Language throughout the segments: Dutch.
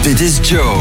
Dit is Joe.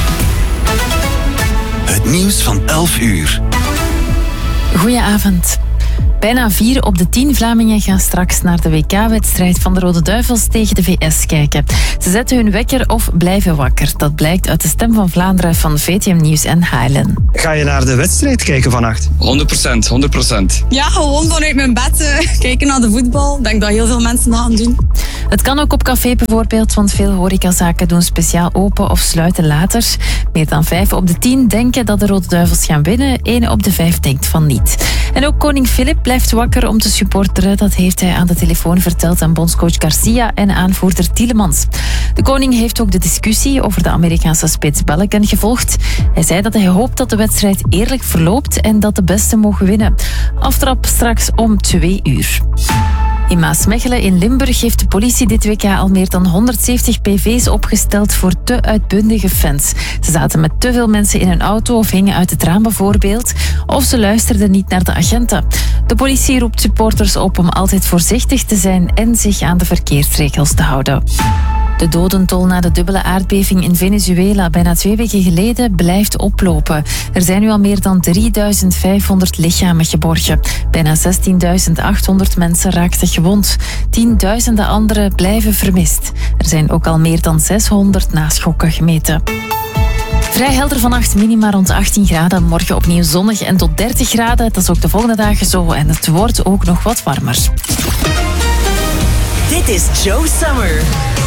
Het nieuws van 11 uur. Goedenavond. Bijna 4 op de 10 Vlamingen gaan straks naar de WK-wedstrijd van de Rode Duivels tegen de VS kijken. Ze zetten hun wekker of blijven wakker. Dat blijkt uit de Stem van Vlaanderen van VTM Nieuws en Highland. Ga je naar de wedstrijd kijken vannacht? 100%. Ja, gewoon vanuit mijn bed kijken naar de voetbal. Ik denk dat heel veel mensen dat gaan doen. Het kan ook op café bijvoorbeeld, want veel horecazaken doen speciaal open of sluiten later. Meer dan 5 op de 10 denken dat de Rode Duivels gaan winnen. 1 op de 5 denkt van niet. En ook koning Filip blijft wakker om te supporteren. Dat heeft hij aan de telefoon verteld aan bondscoach Garcia en aanvoerder Tielemans. De koning heeft ook de discussie over de Amerikaanse spits Balogun gevolgd. Hij zei dat hij hoopt dat de wedstrijd eerlijk verloopt en dat de beste mogen winnen. Aftrap straks om 2 uur. In Maasmechelen in Limburg heeft de politie dit WK al meer dan 170 PV's opgesteld voor te uitbundige fans. Ze zaten met te veel mensen in een auto of hingen uit het raam bijvoorbeeld, of ze luisterden niet naar de agenten. De politie roept supporters op om altijd voorzichtig te zijn en zich aan de verkeersregels te houden. De dodentol na de dubbele aardbeving in Venezuela bijna 2 weken geleden blijft oplopen. Er zijn nu al meer dan 3500 lichamen geborgen. Bijna 16.800 mensen raakten gewond. Tienduizenden anderen blijven vermist. Er zijn ook al meer dan 600 naschokken gemeten. Vrij helder vannacht, minima rond 18 graden. Morgen opnieuw zonnig en tot 30 graden. Dat is ook de volgende dagen zo. En het wordt ook nog wat warmer. Dit is Joe Summer.